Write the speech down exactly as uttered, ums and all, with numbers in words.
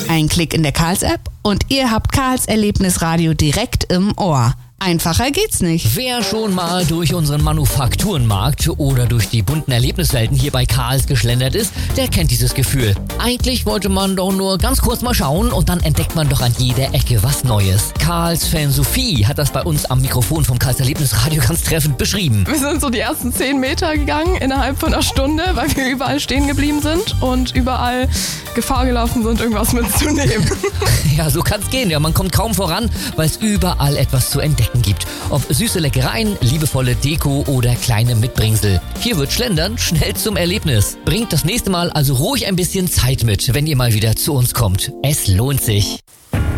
Ein Klick in der Karls-App und ihr habt Karls Erlebnisradio direkt im Ohr. Einfacher geht's nicht. Wer schon mal durch unseren Manufakturenmarkt oder durch die bunten Erlebniswelten hier bei Karls geschlendert ist, der kennt dieses Gefühl. Eigentlich wollte man doch nur ganz kurz mal schauen und dann entdeckt man doch an jeder Ecke was Neues. Karls Fan Sophie hat das bei uns am Mikrofon vom Karls Erlebnisradio ganz treffend beschrieben. Wir sind so die ersten zehn Meter gegangen innerhalb von einer Stunde, weil wir überall stehen geblieben sind und überall Gefahr gelaufen sind, irgendwas mitzunehmen. Ja, so kann's gehen. Ja, man kommt kaum voran, weil es überall etwas zu entdecken gibt. Ob süße Leckereien, liebevolle Deko oder kleine Mitbringsel. Hier wird Schlendern schnell zum Erlebnis. Bringt das nächste Mal also ruhig ein bisschen Zeit mit, wenn ihr mal wieder zu uns kommt. Es lohnt sich.